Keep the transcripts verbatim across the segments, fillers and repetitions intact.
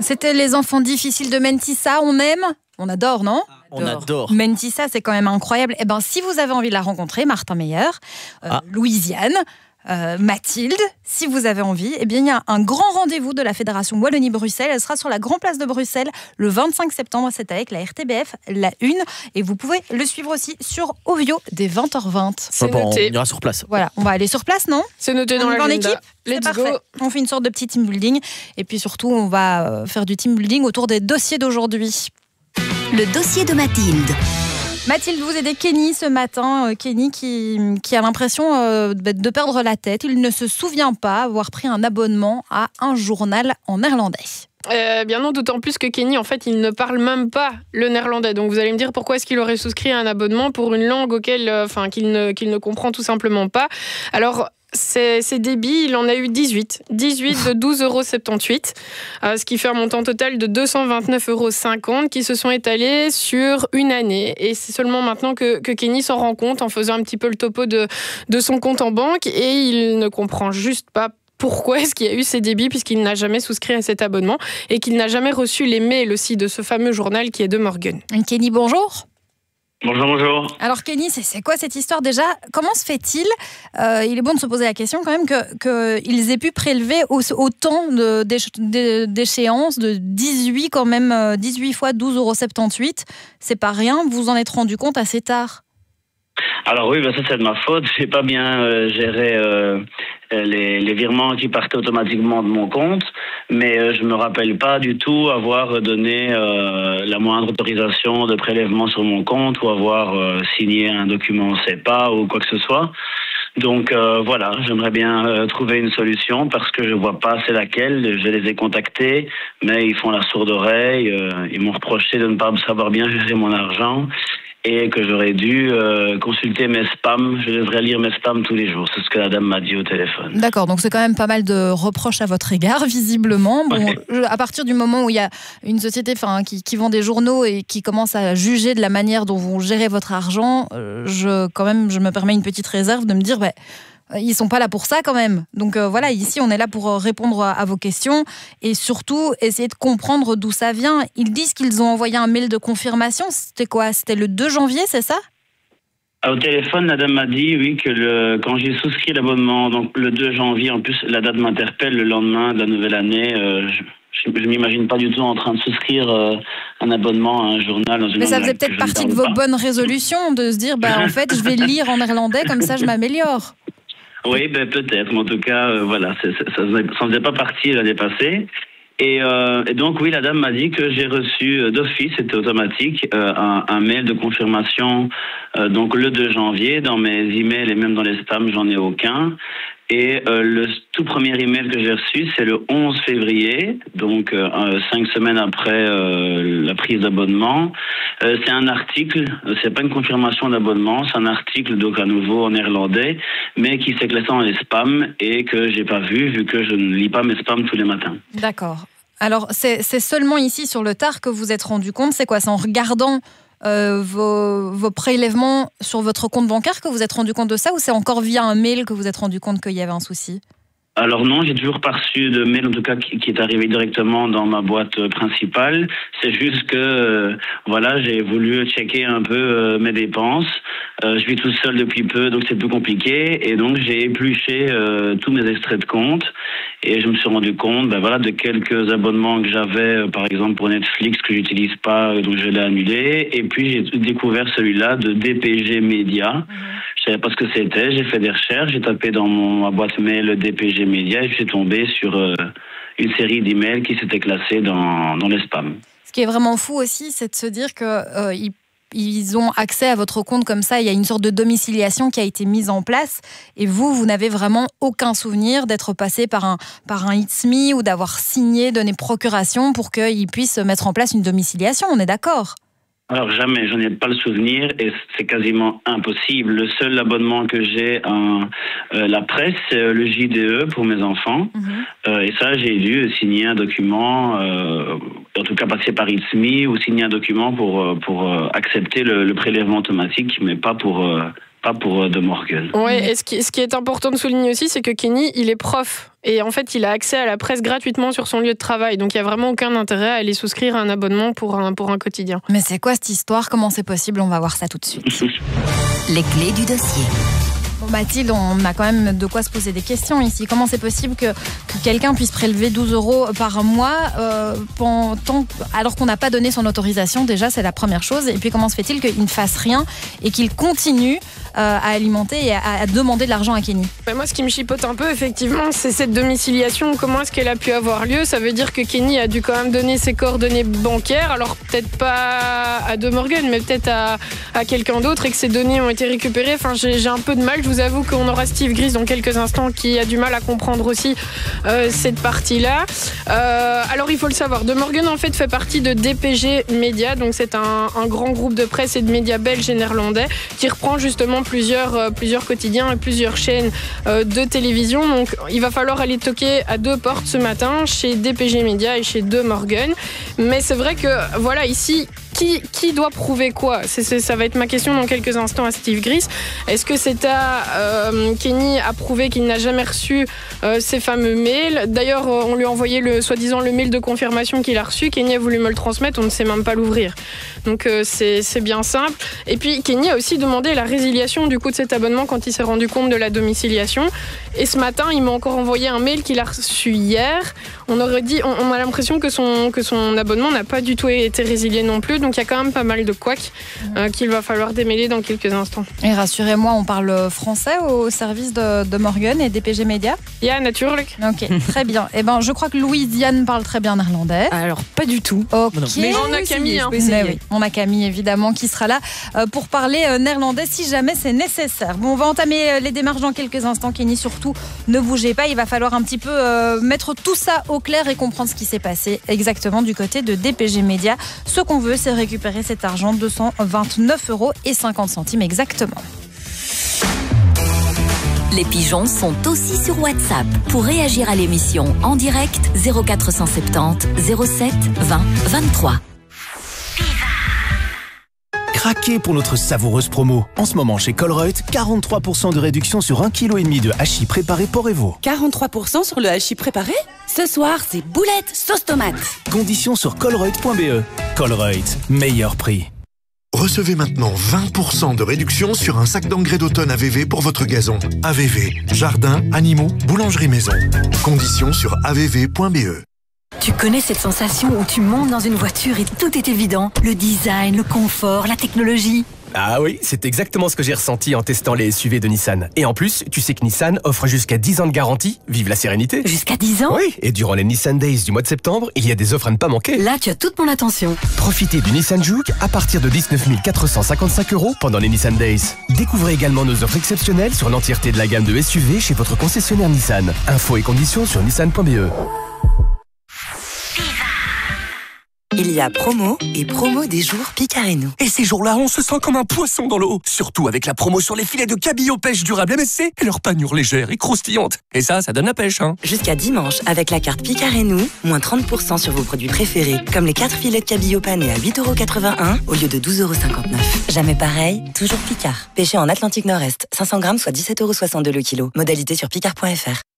C'était Les Enfants difficiles de Mentissa, on aime ? On adore, non ? On adore. Mentissa, c'est quand même incroyable. Eh ben, si vous avez envie de la rencontrer, Martin Meyer, euh, ah. Louisiane, euh, Mathilde, si vous avez envie, eh bien, il y a un grand rendez-vous de la Fédération Wallonie-Bruxelles. Elle sera sur la Grand Place de Bruxelles le vingt-cinq septembre. C'est avec la R T B F, la une. Et vous pouvez le suivre aussi sur Ovio dès vingt heures vingt. C'est bon, noté. On ira sur place. Voilà, on va aller sur place, non ? C'est noté dans l'agenda. l'équipe. C'est parfait. On fait une sorte de petit team building. Et puis surtout, on va faire du team building autour des dossiers d'aujourd'hui. Le dossier de Mathilde. Mathilde, vous aidez Kenny ce matin. Kenny qui, qui a l'impression euh, de perdre la tête. Il ne se souvient pas avoir pris un abonnement à un journal en néerlandais. Euh, bien non, d'autant plus que Kenny, en fait, il ne parle même pas le néerlandais. Donc vous allez me dire pourquoi est-ce qu'il aurait souscrit à un abonnement pour une langue auquel, euh, enfin, qu'il ne, qu'il ne comprend tout simplement pas. Alors, Ces, ces débits, il en a eu dix-huit. dix-huit de douze euros soixante-dix-huit, euh, ce qui fait un montant total de deux cent vingt-neuf euros cinquante qui se sont étalés sur une année. Et c'est seulement maintenant que, que Kenny s'en rend compte en faisant un petit peu le topo de, de son compte en banque et il ne comprend juste pas pourquoi est-ce qu'il y a eu ces débits puisqu'il n'a jamais souscrit à cet abonnement et qu'il n'a jamais reçu les mails aussi de ce fameux journal qui est de Morgan. Kenny, bonjour. Bonjour, bonjour. Alors Kenny, c'est, c'est quoi cette histoire déjà ? Comment se fait-il, euh, il est bon de se poser la question quand même, que, qu'ils aient pu prélever autant de, d'éche, d'échéances de dix-huit quand même, dix-huit fois douze euros soixante-dix-huit. C'est pas rien, vous vous en êtes rendu compte assez tard ? Alors oui, ben ça c'est de ma faute. J'ai pas bien euh, géré euh, les, les virements qui partaient automatiquement de mon compte, mais euh, je me rappelle pas du tout avoir donné euh, la moindre autorisation de prélèvement sur mon compte ou avoir euh, signé un document C E P A ou quoi que ce soit. Donc euh, voilà, j'aimerais bien euh, trouver une solution parce que je vois pas c'est laquelle. Je les ai contactés, mais ils font la sourde oreille. Euh, ils m'ont reproché de ne pas savoir bien gérer mon argent. Et que j'aurais dû euh, consulter mes spams. Je devrais lire mes spams tous les jours. C'est ce que la dame m'a dit au téléphone. D'accord, donc c'est quand même pas mal de reproches à votre égard, visiblement. Bon, ouais. À partir du moment où il y a une société enfin, qui, qui vend des journaux et qui commence à juger de la manière dont vous gérez votre argent, je, quand même, je me permets une petite réserve de me dire... Bah, ils sont pas là pour ça quand même. Donc euh, voilà, ici on est là pour répondre à, à vos questions et surtout essayer de comprendre d'où ça vient. Ils disent qu'ils ont envoyé un mail de confirmation. C'était quoi ? C'était le deux janvier, c'est ça ? Au téléphone, la dame m'a dit oui que le, quand j'ai souscrit l'abonnement, donc le deux janvier, en plus la date m'interpelle le lendemain de la nouvelle année. Euh, je, je, je m'imagine pas du tout en train de souscrire euh, un abonnement à un journal. Dans une Mais ça faisait peut-être partie de vos pas. bonnes résolutions de se dire bah en fait je vais lire en néerlandais comme ça je m'améliore. Oui, ben peut-être, mais en tout cas, euh, voilà, c'est, c'est, ça ne faisait pas partie l'année passée. Et, euh, et donc, oui, la dame m'a dit que j'ai reçu euh, d'office, c'était automatique, euh, un, un mail de confirmation euh, donc le deux janvier. Dans mes emails et même dans les spams, j'en ai aucun. Et euh, le tout premier email que j'ai reçu, c'est le onze février, donc euh, cinq semaines après euh, la prise d'abonnement. Euh, c'est un article, c'est pas une confirmation d'abonnement, c'est un article donc à nouveau en néerlandais, mais qui s'est classé dans les spams et que j'ai pas vu, vu que je ne lis pas mes spams tous les matins. D'accord. Alors c'est, c'est seulement ici sur le tard que vous êtes rendu compte, c'est quoi ? C'est en regardant Euh, vos, vos prélèvements sur votre compte bancaire que vous êtes rendu compte de ça ou c'est encore via un mail que vous êtes rendu compte qu'il y avait un souci ? Alors non, j'ai toujours pas reçu de mail, en tout cas, qui, qui est arrivé directement dans ma boîte principale. C'est juste que, euh, voilà, j'ai voulu checker un peu euh, mes dépenses. Euh, je vis tout seul depuis peu, donc c'est plus compliqué. Et donc, j'ai épluché euh, tous mes extraits de compte. Et je me suis rendu compte, ben voilà, de quelques abonnements que j'avais, euh, par exemple pour Netflix, que j'utilise pas, euh, donc je l'ai annulé. Et puis, j'ai découvert celui-là de D P G Media. Mmh. Je savais pas ce que c'était. J'ai fait des recherches. J'ai tapé dans mon, ma boîte mail D P G Media et je suis tombé sur euh, une série d'emails qui s'étaient classés dans, dans les spams. Ce qui est vraiment fou aussi, c'est de se dire que euh, ils, ils ont accès à votre compte comme ça. Il y a une sorte de domiciliation qui a été mise en place et vous, vous n'avez vraiment aucun souvenir d'être passé par un, par un It's Me ou d'avoir signé, donné procuration pour qu'ils puissent mettre en place une domiciliation. On est d'accord ? Alors jamais, je n'ai pas le souvenir et c'est quasiment impossible. Le seul abonnement que j'ai en euh, la presse, c'est le J D E pour mes enfants. Mmh. Euh, et ça, j'ai dû signer un document, euh, en tout cas passer par It's Me ou signer un document pour, pour euh, accepter le, le prélèvement automatique, mais pas pour, euh, pas pour euh, De Morgan. Ouais, et ce qui, ce qui est important de souligner aussi, c'est que Kenny, il est prof. Et en fait, il a accès à la presse gratuitement sur son lieu de travail. Donc, il n'y a vraiment aucun intérêt à aller souscrire un abonnement pour un, pour un quotidien. Mais c'est quoi cette histoire? Comment c'est possible? On va voir ça tout de suite. Les clés du dossier. Bon, Mathilde, on a quand même de quoi se poser des questions ici. Comment c'est possible que, que quelqu'un puisse prélever douze euros par mois euh, pendant, alors qu'on n'a pas donné son autorisation? Déjà, c'est la première chose. Et puis, comment se fait-il qu'il ne fasse rien et qu'il continue euh, à alimenter et à, à demander de l'argent à Kenny? Ben moi, ce qui me chipote un peu, effectivement, c'est cette domiciliation. Comment est-ce qu'elle a pu avoir lieu? Ça veut dire que Kenny a dû quand même donner ses coordonnées bancaires. Alors, peut-être pas à De Morgan, mais peut-être à, à quelqu'un d'autre, et que ces données ont été récupérées. Enfin, j'ai, j'ai un peu de mal. Je vous avoue qu'on aura Steve Gris dans quelques instants qui a du mal à comprendre aussi euh, cette partie-là. Euh, alors, il faut le savoir. De Morgan, en fait, fait partie de D P G Media. Donc, c'est un, un grand groupe de presse et de médias belges et néerlandais qui reprend justement plusieurs, euh, plusieurs quotidiens et plusieurs chaînes euh, de télévision. Donc, il va falloir aller toquer à deux portes ce matin, chez D P G Media et chez De Morgan. Mais c'est vrai que, voilà, ici, Qui, qui doit prouver quoi? c'est, c'est, Ça va être ma question dans quelques instants à Steve Gris. Est-ce que c'est à euh, Kenny à prouver qu'il n'a jamais reçu euh, ces fameux mails? D'ailleurs, euh, on lui a envoyé le, soi-disant le mail de confirmation qu'il a reçu. Kenny a voulu me le transmettre, on ne sait même pas l'ouvrir. Donc euh, c'est, c'est bien simple. Et puis Kenny a aussi demandé la résiliation du coup de cet abonnement quand il s'est rendu compte de la domiciliation. Et ce matin, il m'a encore envoyé un mail qu'il a reçu hier. On aurait dit, on, on a l'impression que son, que son abonnement n'a pas du tout été résilié non plus. Donc il y a quand même pas mal de couacs euh, qu'il va falloir démêler dans quelques instants. Et rassurez-moi, on parle français au service de, de Morgan et D P G Media? Ja, natuurlijk. Ok, très bien. Eh ben, je crois que Louisiane parle très bien néerlandais. Alors, pas du tout. Ok. Mais on a Camille. Hein. Mais oui, on a Camille, évidemment, qui sera là euh, pour parler euh, néerlandais si jamais c'est nécessaire. Bon, on va entamer euh, les démarches dans quelques instants. Kenny, surtout, ne bougez pas. Il va falloir un petit peu euh, mettre tout ça au clair et comprendre ce qui s'est passé exactement du côté de D P G Media. Ce qu'on veut, c'est récupérer cet argent, deux cent vingt-neuf euros et cinquante centimes exactement. Les pigeons sont aussi sur WhatsApp. Pour réagir à l'émission en direct, zéro quatre cent soixante-dix zéro sept vingt vingt-trois. Craquez pour notre savoureuse promo. En ce moment chez Colruyt, quarante-trois pour cent de réduction sur un virgule cinq kilos de hachis préparé Porrevo. quarante-trois pour cent sur le hachis préparé? Ce soir, c'est boulettes sauce tomate. Conditions sur colruyt point b e. Colruyt, meilleur prix. Recevez maintenant vingt pour cent de réduction sur un sac d'engrais d'automne A V V pour votre gazon. A V V, jardin, animaux, boulangerie maison. Conditions sur a v v point b e. Tu connais cette sensation où tu montes dans une voiture et tout est évident? Le design, le confort, la technologie. Ah oui, c'est exactement ce que j'ai ressenti en testant les S U V de Nissan. Et en plus, tu sais que Nissan offre jusqu'à dix ans de garantie. Vive la sérénité. Jusqu'à dix ans? Oui, et durant les Nissan Days du mois de septembre, il y a des offres à ne pas manquer. Là, tu as toute mon attention. Profitez du Nissan Juke à partir de dix-neuf mille quatre cent cinquante-cinq euros pendant les Nissan Days. Découvrez également nos offres exceptionnelles sur l'entièreté de la gamme de S U V chez votre concessionnaire Nissan. Infos et conditions sur nissan point b e. Il y a promo et promo des jours Picareno. Et ces jours-là, on se sent comme un poisson dans l'eau. Surtout avec la promo sur les filets de cabillaud pêche durable M S C et leur panure légère et croustillante. Et ça, ça donne la pêche, hein. Jusqu'à dimanche, avec la carte Picareno, moins trente pour cent sur vos produits préférés, comme les quatre filets de cabillaud panés à huit euros quatre-vingt-un au lieu de douze euros cinquante-neuf. Jamais pareil, toujours Picard. Pêché en Atlantique Nord-Est, cinq cents grammes, soit dix-sept euros soixante-deux le kilo. Modalité sur picard point f r.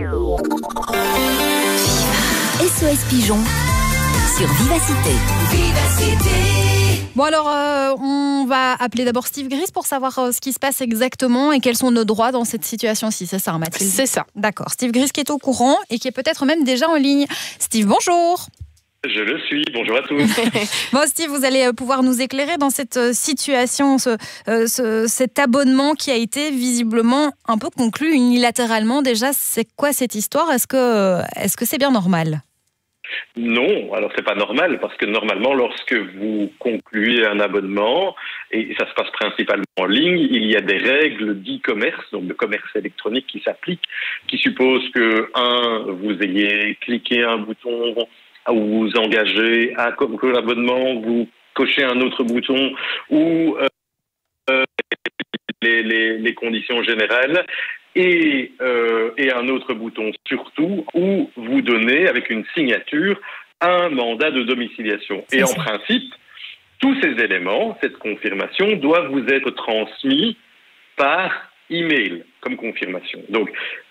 S O S Pigeon sur Vivacité. Vivacité. Bon alors, euh, on va appeler d'abord Steve Gris pour savoir euh, ce qui se passe exactement et quels sont nos droits dans cette situation-ci. C'est ça, hein, Mathilde? C'est ça. D'accord. Steve Gris qui est au courant et qui est peut-être même déjà en ligne. Steve, bonjour. Je le suis, bonjour à tous. Bon Steve, vous allez pouvoir nous éclairer dans cette situation, ce, euh, ce, cet abonnement qui a été visiblement un peu conclu unilatéralement. Déjà, c'est quoi cette histoire? Est-ce que, est-ce que c'est bien normal? Non, alors c'est pas normal parce que normalement lorsque vous concluez un abonnement, et ça se passe principalement en ligne, il y a des règles d'e-commerce, donc de commerce électronique qui s'appliquent, qui supposent que, un, vous ayez cliqué un bouton ou vous engagez à conclure l'abonnement, vous cochez un autre bouton ou euh, les, les, les conditions générales. Et, euh, et un autre bouton surtout où vous donnez avec une signature un mandat de domiciliation. Et en principe, tous ces éléments, cette confirmation, doivent vous être transmis par email comme confirmation. Donc,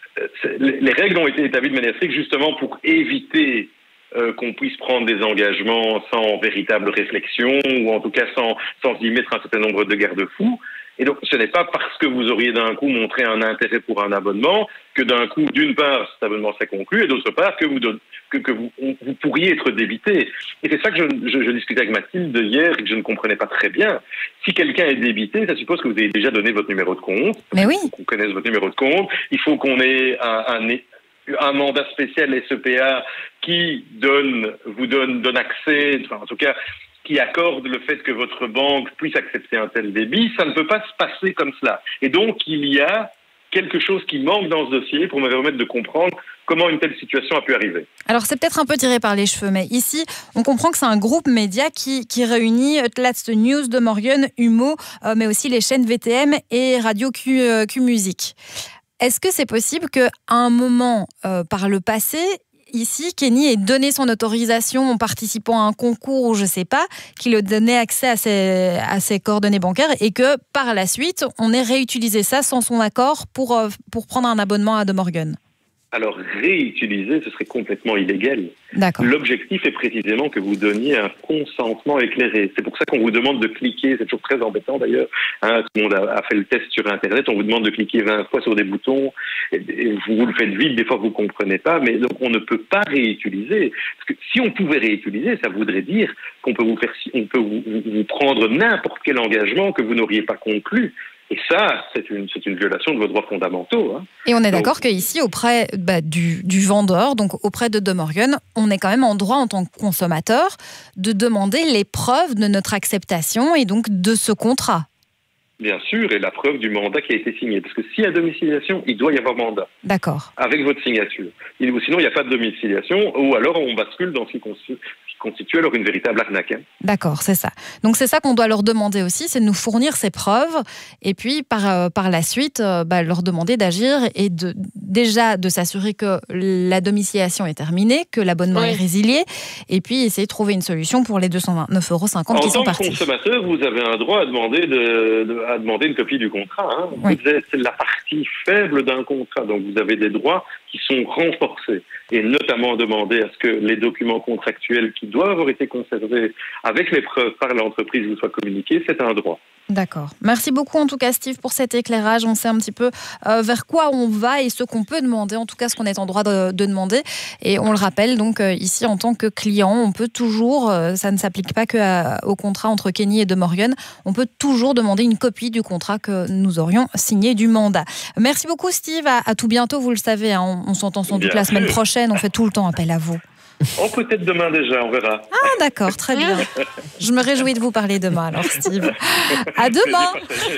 les règles ont été établies de manière stricte justement pour éviter euh, qu'on puisse prendre des engagements sans véritable réflexion ou en tout cas sans, sans y mettre un certain nombre de garde-fous. Et donc, ce n'est pas parce que vous auriez d'un coup montré un intérêt pour un abonnement que d'un coup, d'une part, cet abonnement serait conclu et d'autre part, que vous, don- que, que vous, on, vous pourriez être débité. Et c'est ça que je, je, je discutais avec Mathilde hier et que je ne comprenais pas très bien. Si quelqu'un est débité, ça suppose que vous avez déjà donné votre numéro de compte. Mais oui. Il faut qu'on connaisse votre numéro de compte. Il faut qu'on ait un, un, un mandat spécial S E P A qui donne, vous donne, donne accès, enfin, en tout cas, qui accorde le fait que votre banque puisse accepter un tel débit. Ça ne peut pas se passer comme cela. Et donc, il y a quelque chose qui manque dans ce dossier pour me permettre de comprendre comment une telle situation a pu arriver. Alors, c'est peut-être un peu tiré par les cheveux, mais ici, on comprend que c'est un groupe média qui, qui réunit Lat's News, De Morgan, Humo, euh, mais aussi les chaînes V T M et Radio Q, euh, Q Music. Est-ce que c'est possible qu'à un moment, euh, par le passé, ici, Kenny ait donné son autorisation en participant à un concours ou je ne sais pas, qu'il ait donné accès à ses, à ses coordonnées bancaires et que par la suite, on ait réutilisé ça sans son accord pour, pour prendre un abonnement à De Morgan? Alors, réutiliser, ce serait complètement illégal. D'accord. L'objectif est précisément que vous donniez un consentement éclairé. C'est pour ça qu'on vous demande de cliquer, c'est toujours très embêtant d'ailleurs, hein, tout le monde a, a fait le test sur Internet, on vous demande de cliquer vingt fois sur des boutons, et, et vous, vous le faites vite, des fois vous ne comprenez pas, mais donc on ne peut pas réutiliser. Parce que si on pouvait réutiliser, ça voudrait dire qu'on peut vous, faire, on peut vous, vous, vous prendre n'importe quel engagement que vous n'auriez pas conclu. Et ça, c'est une, c'est une violation de vos droits fondamentaux. Hein. Et on est donc d'accord qu'ici, auprès bah, du, du vendeur, donc auprès de De Morgan, on est quand même en droit, en tant que consommateur, de demander les preuves de notre acceptation et donc de ce contrat. Bien sûr, et la preuve du mandat qui a été signé. Parce que s'il y a domiciliation, il doit y avoir mandat. D'accord. Avec votre signature. Et, ou sinon, il n'y a pas de domiciliation, ou alors on bascule dans ce qui constitue, constitue alors une véritable arnaque. Hein. D'accord, c'est ça. Donc c'est ça qu'on doit leur demander aussi, c'est de nous fournir ces preuves, et puis par, euh, par la suite, euh, bah, leur demander d'agir et de, déjà de s'assurer que la domiciliation est terminée, que l'abonnement oui. est résilié, et puis essayer de trouver une solution pour les deux cent vingt-neuf euros cinquante qui sont partis. En tant que consommateur, vous avez un droit à demander, de, de, à demander une copie du contrat. Hein. Oui. Vous êtes la partie faible d'un contrat, donc vous avez des droits qui sont renforcés, et notamment demander à ce que les documents contractuels qui doivent avoir été conservés avec les preuves par l'entreprise vous soient communiqués, c'est un droit. D'accord. Merci beaucoup en tout cas Steve pour cet éclairage. On sait un petit peu euh, vers quoi on va et ce qu'on peut demander, en tout cas ce qu'on est en droit de, de demander. Et on le rappelle donc euh, ici en tant que client, on peut toujours, euh, ça ne s'applique pas que à, au contrat entre Kenny et De Morgan, on peut toujours demander une copie du contrat que nous aurions signé du mandat. Merci beaucoup Steve, à, à tout bientôt, vous le savez, hein, on, on s'entend sans doute la semaine prochaine, on fait tout le temps appel à vous. Oh, peut-être demain déjà, on verra. Ah, d'accord, très bien. Je me réjouis de vous parler demain, alors, Steve. À demain.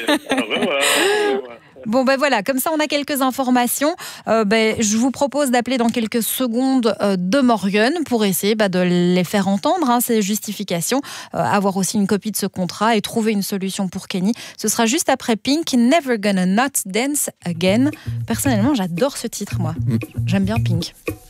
Au revoir. Bon, ben voilà, comme ça, on a quelques informations. Euh, ben, je vous propose d'appeler dans quelques secondes euh, De Morgan pour essayer bah, de les faire entendre, hein, ces justifications, euh, avoir aussi une copie de ce contrat et trouver une solution pour Kenny. Ce sera juste après Pink, Never Gonna Not Dance Again. Personnellement, j'adore ce titre, moi. J'aime bien Pink.